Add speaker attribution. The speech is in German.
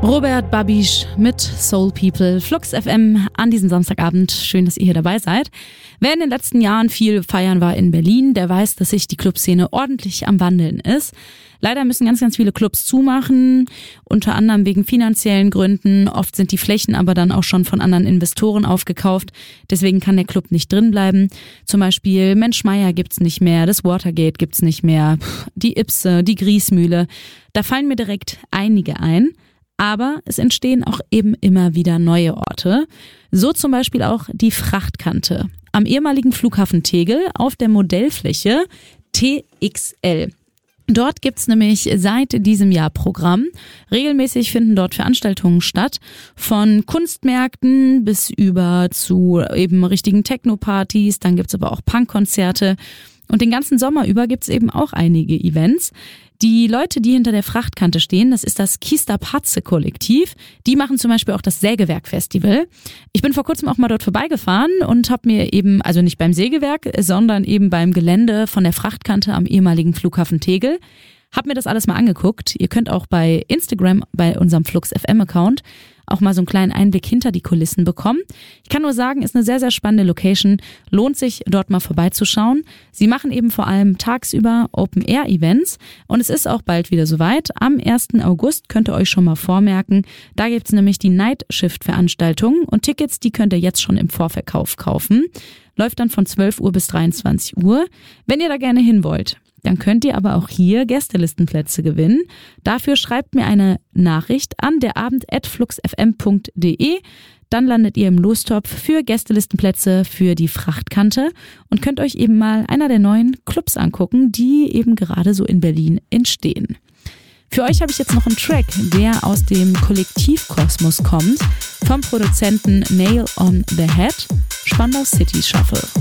Speaker 1: Robert Babiš mit Soul People, Flux FM an diesem Samstagabend. Schön, dass ihr hier dabei seid. Wer in den letzten Jahren viel feiern war in Berlin, der weiß, dass sich die Clubszene ordentlich am Wandeln ist. Leider müssen ganz, ganz viele Clubs zumachen, unter anderem wegen finanziellen Gründen. Oft sind die Flächen aber dann auch schon von anderen Investoren aufgekauft. Deswegen kann der Club nicht drin bleiben. Zum Beispiel Mensch Meier gibt's nicht mehr, das Watergate gibt's nicht mehr, die Ibse, die Griesmühle. Da fallen mir direkt einige ein. Aber es entstehen auch eben immer wieder neue Orte. So zum Beispiel auch die Frachtkante am ehemaligen Flughafen Tegel auf der Modellfläche TXL. Dort gibt's nämlich seit diesem Jahr Programm. Regelmäßig finden dort Veranstaltungen statt, von Kunstmärkten bis über zu eben richtigen Techno-Partys. Dann gibt's aber auch Punkkonzerte. Und den ganzen Sommer über gibt's eben auch einige Events. Die Leute, die hinter der Frachtkante stehen, das ist das Kista-Patze-Kollektiv. Die machen zum Beispiel auch das Sägewerk-Festival. Ich bin vor kurzem auch mal dort vorbeigefahren und habe mir eben, also nicht beim Sägewerk, sondern eben beim Gelände von der Frachtkante am ehemaligen Flughafen Tegel, hab mir das alles mal angeguckt. Ihr könnt auch bei Instagram, bei unserem Flux FM Account, auch mal so einen kleinen Einblick hinter die Kulissen bekommen. Ich kann nur sagen, ist eine sehr, sehr spannende Location. Lohnt sich, dort mal vorbeizuschauen. Sie machen eben vor allem tagsüber Open-Air-Events und es ist auch bald wieder soweit. Am 1. August könnt ihr euch schon mal vormerken. Da gibt's nämlich die Night-Shift-Veranstaltung und Tickets, die könnt ihr jetzt schon im Vorverkauf kaufen. Läuft dann von 12 Uhr bis 23 Uhr. Wenn ihr da gerne hin wollt, dann könnt ihr aber auch hier Gästelistenplätze gewinnen. Dafür schreibt mir eine Nachricht an derabend@fluxfm.de. Dann landet ihr im Lostopf für Gästelistenplätze für die Frachtkante und könnt euch eben mal einer der neuen Clubs angucken, die eben gerade so in Berlin entstehen. Für euch habe ich jetzt noch einen Track, der aus dem Kollektivkosmos kommt, vom Produzenten Nail on the Head, Spandau City Shuffle.